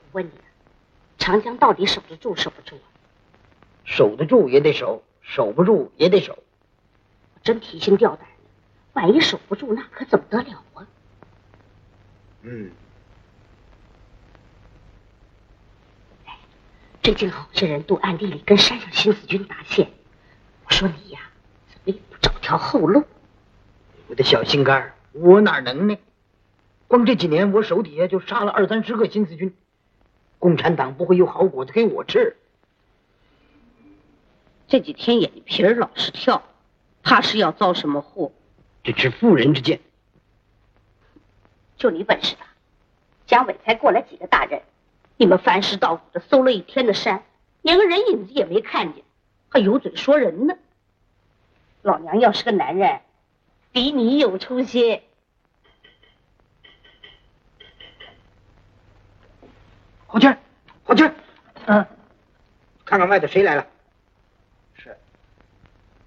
问你，长江到底守得住守不住啊？ 守得住也得守，守不住也得守。 我真提心吊胆的，万一守不住，那可怎么得了啊？最近好些人都暗地里跟山上新四军搭线，我说你呀，怎么也不找条后路？ 我的小心肝，我哪能呢？光这几年，我手底下就杀了20-30个新四军，共产党不会有好果子给我吃。 这几天眼皮儿老是跳，怕是要遭什么祸。 这是妇人之见。 就你本事大，蒋伟才过来几个大人，你们翻尸倒骨的搜了一天的山，连个人影子也没看见，还有嘴说人呢。老娘要是个男人，比你有出息。 郝娟，看看外头谁来了。